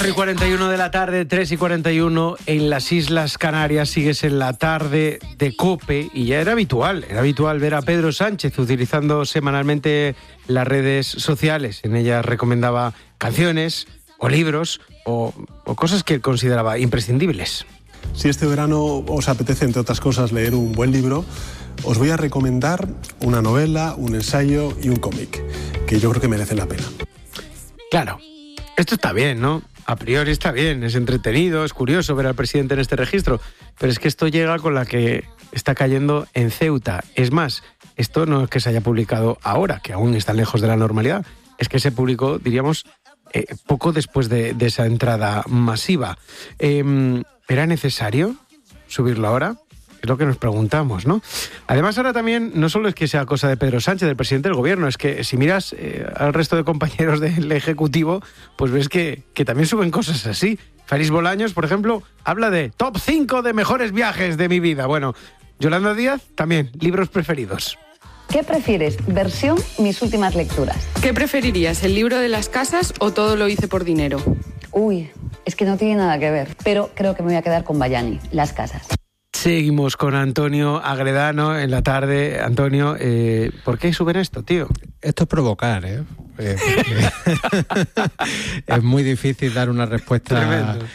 4:41 de la tarde, 3:41 en las Islas Canarias. Sigues en la tarde de COPE y ya era habitual ver a Pedro Sánchez utilizando semanalmente las redes sociales. En ellas recomendaba canciones o libros o cosas que él consideraba imprescindibles. Si este verano os apetece, entre otras cosas, leer un buen libro, os voy a recomendar una novela, un ensayo y un cómic, que yo creo que merecen la pena. Claro, esto está bien, ¿no? A priori está bien, es entretenido, es curioso ver al presidente en este registro, pero es que esto llega con la que está cayendo en Ceuta. Es más, esto no es que se haya publicado ahora, que aún está lejos de la normalidad, es que se publicó, diríamos, poco después de esa entrada masiva. ¿Era necesario subirlo ahora? Es lo que nos preguntamos, ¿no? Además, ahora también, no solo es que sea cosa de Pedro Sánchez, del presidente del gobierno, es que si miras al resto de compañeros del Ejecutivo, pues ves que también suben cosas así. Félix Bolaños, por ejemplo, habla de top 5 de mejores viajes de mi vida. Bueno, Yolanda Díaz, también, libros preferidos. ¿Qué prefieres? Versión Mis últimas lecturas. ¿Qué preferirías, el libro de las casas o Todo lo hice por dinero? Uy, es que no tiene nada que ver, pero creo que me voy a quedar con Bayani, Las casas. Seguimos con Antonio Agredano en la tarde. Antonio, ¿por qué suben esto, tío? Esto es provocar, ¿eh? Es muy difícil dar una respuesta